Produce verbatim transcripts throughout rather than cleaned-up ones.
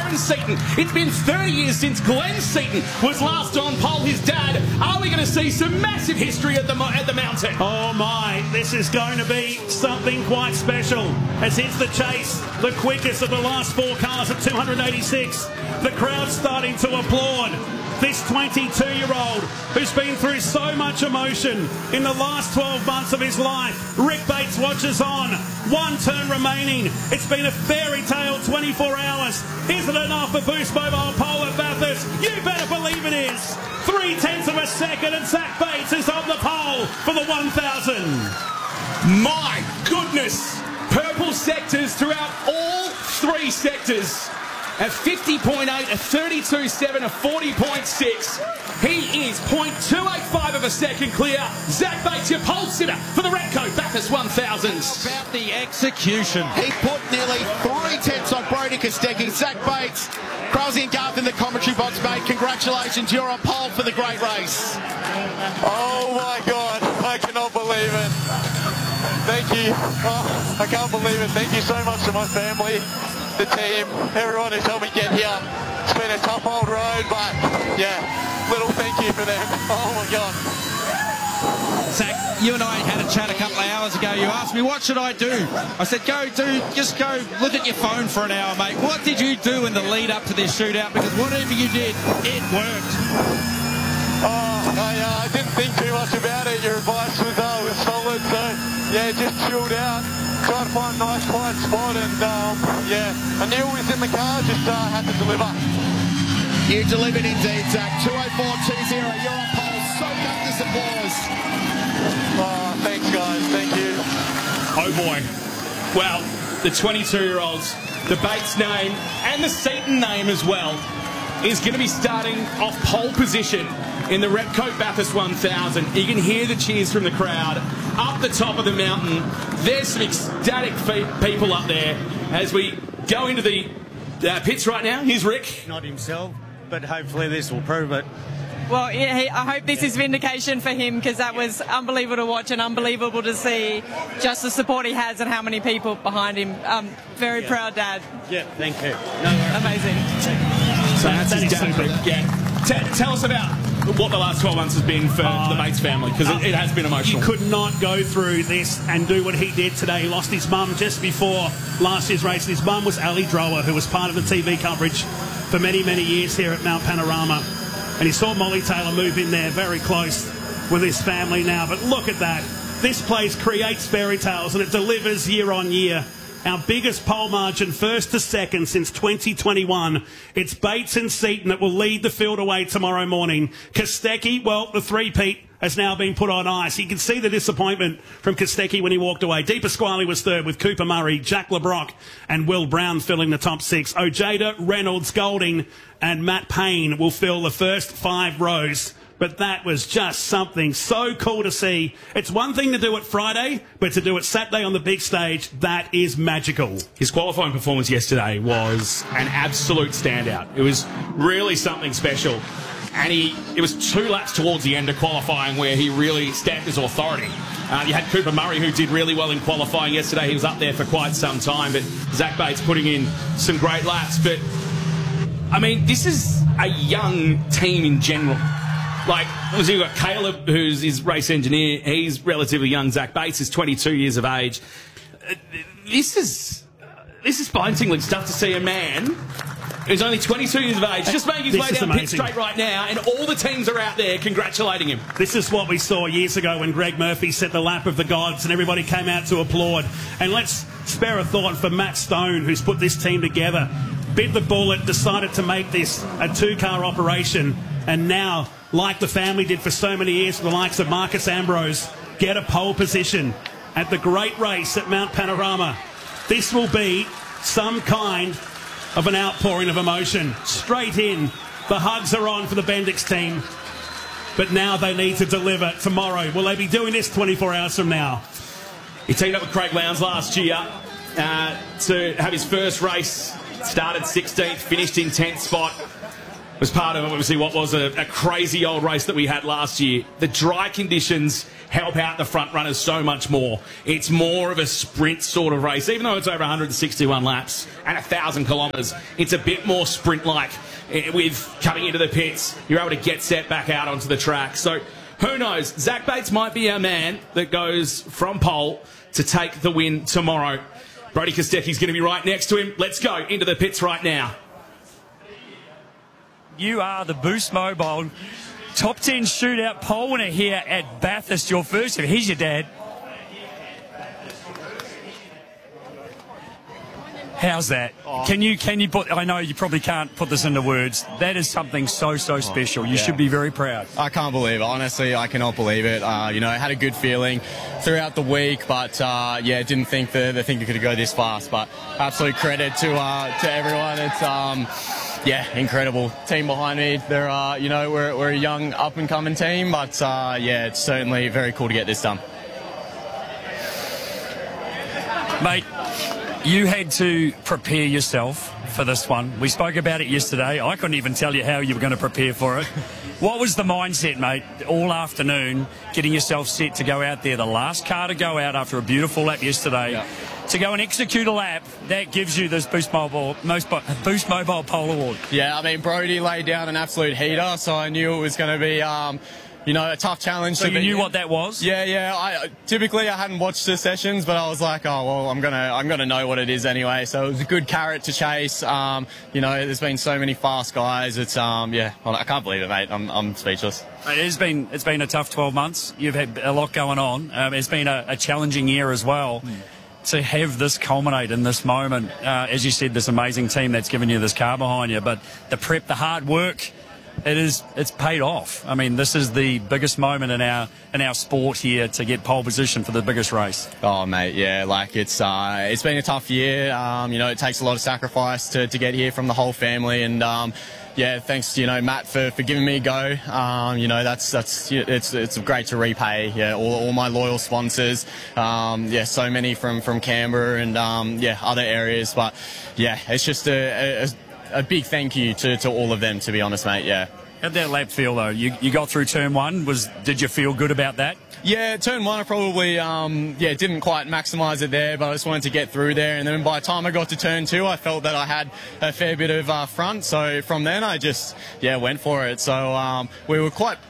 Aaron Seaton. It's been thirty years since Glenn Seaton was last on pole, his dad. Are we going to see some massive history at the, at the mountain? Oh my, this is going to be something quite special as it's the chase, the quickest of the last four cars at two hundred eighty-six. The crowd starting to applaud this twenty-two-year-old who's been through so much emotion in the last twelve months of his life. Rick Bates watches on. One turn remaining. It's been a fairy tale twenty-four hours. Is it enough for Boost Mobile pole at Bathurst? You better believe it is. Three tenths of a second and Zach Bates is on the pole for the one thousand. My goodness. Purple sectors throughout all three sectors. A fifty point eight, a thirty-two point seven, a forty point six. He is zero point two eight five of a second clear. Zach Bates, your pole sitter for the Repco Bathurst one thousand. About the execution. He put nearly three tenths on Brody Kostecki. Zach Bates, Krause and Garth in the commentary box, mate. Congratulations, you're on pole for the great race. Oh my God, I cannot believe it. Thank you. Oh, I can't believe it. Thank you so much to my family, the team, everyone who's helped me get here. It's been a tough old road, but yeah, little thank you for them. Oh my God. Zach, you and I had a chat a couple of hours ago. You asked me, what should I do? I said, go do, just go look at your phone for an hour, mate. What did you do in the lead up to this shootout? Because whatever you did, it worked. Oh, I, uh, I didn't think too much about it. Your advice was, uh, was solid, so yeah, just chilled out. Tried to find a nice quiet spot, and um, yeah, I knew it was in the car, just uh, had to deliver. You delivered indeed, Zach. two oh four two oh, you're on pole. Soak up this applause. Oh, thanks, guys. Thank you. Oh boy. Well, the twenty-two-year-olds, the Bates name and the Seaton name as well, is going to be starting off pole position in the Repco Bathurst one thousand. You can hear the cheers from the crowd up the top of the mountain. There's some ecstatic people up there as we go into the uh, pits right now. Here's Rick. Not himself, but hopefully this will prove it. Well, yeah, he, I hope this is vindication for him, because that was unbelievable to watch and unbelievable to see just the support he has and how many people behind him. Um, very yeah. proud dad. Yeah, thank you. No, amazing. So that's that his is dad. super. Yeah. T- tell us about what the last twelve months has been for uh, the Bates family, because uh, it, it has been emotional. You could not go through this and do what he did today. He lost his mum just before last year's race. His mum was Ali Drower, who was part of the T V coverage for many, many years here at Mount Panorama. And he saw Molly Taylor move in there very close with his family now. But look at that. This place creates fairy tales, and it delivers year on year. Our biggest pole margin, first to second since twenty twenty-one. It's Bates and Seaton that will lead the field away tomorrow morning. Kostecki, well, the three-peat has now been put on ice. You can see the disappointment from Kostecki when he walked away. Di Pasquale was third with Cooper Murray, Jack LeBrock and Will Brown filling the top six. Ojeda, Reynolds, Golding and Matt Payne will fill the first five rows. But that was just something so cool to see. It's one thing to do it Friday, but to do it Saturday on the big stage, that is magical. His qualifying performance yesterday was an absolute standout. It was really something special. And he, it was two laps towards the end of qualifying where he really stamped his authority. Uh, you had Cooper Murray, who did really well in qualifying yesterday. He was up there for quite some time, but Zach Bates putting in some great laps. But, I mean, this is a young team in general. Like, obviously you've got Caleb, who's his race engineer. He's relatively young. Zach Bates is twenty-two years of age. Uh, this is uh, this is spine-tingling stuff to see a man who's only twenty-two years of age just making his This way is down pit amazing. straight right now, and all the teams are out there congratulating him. This is what we saw years ago when Greg Murphy set the lap of the gods and everybody came out to applaud. And let's spare a thought for Matt Stone, who's put this team together, bit the bullet, decided to make this a two-car operation, and now, like the family did for so many years with the likes of Marcus Ambrose, get a pole position at the great race at Mount Panorama. This will be some kind of an outpouring of emotion. Straight in. The hugs are on for the Bendix team. But now they need to deliver tomorrow. Will they be doing this twenty-four hours from now? He teamed up with Craig Lowndes last year uh, to have his first race. Started sixteenth, finished in tenth spot. was part of obviously what was a, a crazy old race that we had last year. The dry conditions help out the front runners so much more. It's more of a sprint sort of race, even though it's over one hundred sixty-one laps and a thousand kilometres. It's a bit more sprint-like with coming into the pits. You're able to get set back out onto the track. So who knows? Zach Bates might be our man that goes from pole to take the win tomorrow. Brodie Kostecki's going to be right next to him. Let's go into the pits right now. You are the Boost Mobile top ten shootout pole winner here at Bathurst. Your first. Here's your dad. How's that? Oh. Can you can you put? I know you probably can't put this into words. That is something so so special. You yeah. should be very proud. I can't believe it. Honestly, I cannot believe it. Uh, you know, I had a good feeling throughout the week, but uh, yeah, didn't think the the thing could go this fast. But absolute credit to uh, to everyone. It's um. Yeah, incredible team behind me. They're, uh, you know, we're, we're a young up-and-coming team, but uh, yeah, it's certainly very cool to get this done. Mate, you had to prepare yourself for this one. We spoke about it yesterday. I couldn't even tell you how you were going to prepare for it. What was the mindset, mate, all afternoon, getting yourself set to go out there? The last car to go out after a beautiful lap yesterday. Yeah. To go and execute a lap, that gives you this Boost Mobile, most Boost Mobile Pole Award. Yeah, I mean, Brodie laid down an absolute heater, so I knew it was going to be, um, you know, a tough challenge. So to you be knew in. what that was? Yeah, yeah. I typically I hadn't watched the sessions, but I was like, oh well, I'm gonna I'm gonna know what it is anyway. So it was a good carrot to chase. Um, you know, there's been so many fast guys. It's um, yeah, well, I can't believe it, mate. I'm I'm speechless. It has been it's been a tough twelve months. You've had a lot going on. Um, it's been a, a challenging year as well. Mm. To have this culminate in this moment, uh, as you said, this amazing team that's given you this car behind you, but the prep, the hard work, it is it's paid off. I mean, this is the biggest moment in our in our sport here to get pole position for the biggest race. Oh mate, yeah, like it's uh, it's been a tough year. Um, you know, it takes a lot of sacrifice to, to get here from the whole family, and um, yeah, thanks you know Matt for, for giving me a go. Um, you know, that's that's it's it's great to repay. Yeah, all, all my loyal sponsors. Um, yeah, so many from from Canberra and um, yeah other areas, but yeah, it's just a, a a big thank you to, to all of them, to be honest, mate. Yeah. How'd that lap feel though? You you got through turn one. Was did you feel good about that? Yeah, turn one I probably um, yeah didn't quite maximise it there, but I just wanted to get through there. And then by the time I got to turn two, I felt that I had a fair bit of uh, front. So from then I just yeah went for it. So um, we were quite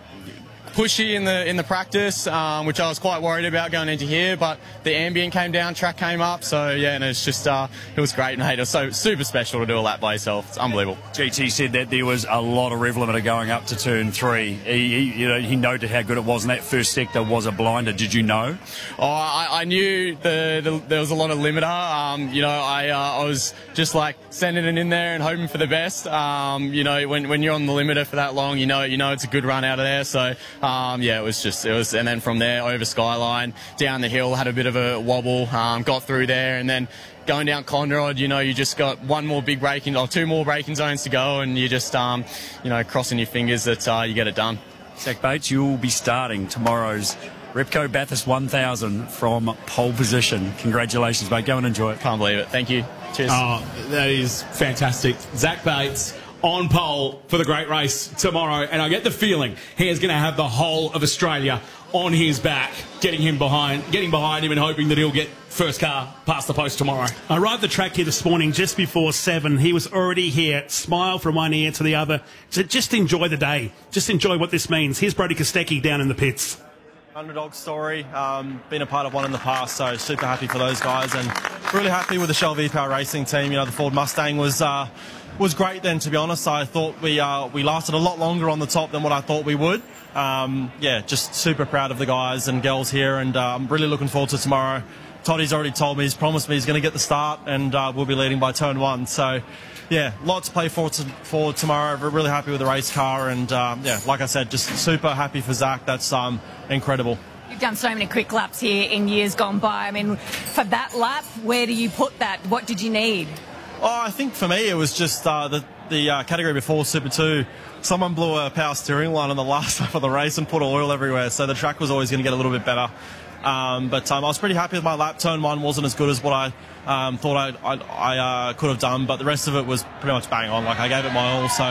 pushy in the in the practice, um, which I was quite worried about going into here, but the ambient came down, track came up, so yeah, and it's just uh, it was great, mate. It was so super special to do a lap by yourself. It's unbelievable. G T said that there was a lot of rev limiter going up to turn three. He, he you know he noted how good it was, and that first sector was a blinder. Did you know? Oh, I, I knew the, the there was a lot of limiter. Um, you know, I uh, I was just like sending it in there and hoping for the best. Um, you know, when when you're on the limiter for that long, you know you know it's a good run out of there. So. Um, yeah, it was just, it was, and then from there over Skyline, down the hill, had a bit of a wobble, um, got through there, and then going down Conrod, you know, you just got one more big braking, or two more braking zones to go, and you just, um, you know, crossing your fingers that uh, you get it done. Zach Bates, you will be starting tomorrow's Repco Bathurst one thousand from pole position. Congratulations, mate. Go and enjoy it. Can't believe it. Thank you. Cheers. Oh, that is fantastic. Zach Bates on pole for the great race tomorrow, and I get the feeling he is going to have the whole of Australia on his back, getting him behind, getting behind him, and hoping that he'll get first car past the post tomorrow. I arrived at the track here this morning just before seven. He was already here, smile from one ear to the other. So just enjoy the day. Just enjoy what this means. Here's Brodie Kostecki down in the pits. Underdog story, um, been a part of one in the past, so super happy for those guys, and really happy with the Shell V-Power Racing team. You know, the Ford Mustang was uh, was great then, to be honest. I thought we uh, we lasted a lot longer on the top than what I thought we would. Um, yeah, just super proud of the guys and girls here, and uh, I'm really looking forward to tomorrow. Toddy's already told me, he's promised me he's going to get the start, and uh, we'll be leading by turn one. So, yeah, lot to play for, to, for tomorrow. We're really happy with the race car, and um, yeah, like I said, just super happy for Zach. That's um, incredible. You've done so many quick laps here in years gone by. I mean, for that lap, where do you put that? What did you need? Oh, I think for me it was just uh, the, the uh, category before Super two. Someone blew a power steering line on the last lap of the race and put oil everywhere, so the track was always going to get a little bit better. Um, but um, I was pretty happy with my lap. Turn one wasn't as good as what I um, thought I, I, I uh, could have done, but the rest of it was pretty much bang on. Like, I gave it my all, so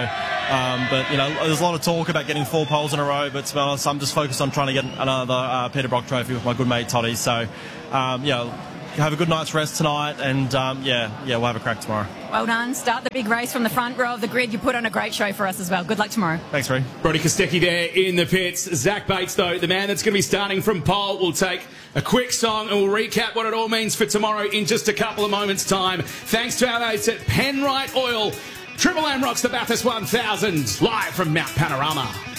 Um, but, you know, there's a lot of talk about getting four poles in a row, but to be honest, I'm just focused on trying to get another uh, Peter Brock trophy with my good mate Toddy. So, um, yeah, have a good night's rest tonight, and, um, yeah, yeah, we'll have a crack tomorrow. Well done. Start the big race from the front row of the grid. You put on a great show for us as well. Good luck tomorrow. Thanks, Ree. Brodie Kostecki there in the pits. Zach Bates, though, the man that's going to be starting from pole, will take a quick song and we'll recap what it all means for tomorrow in just a couple of moments' time. Thanks to our mates at Penrite Oil. Triple M rocks the Bathurst one thousand live from Mount Panorama.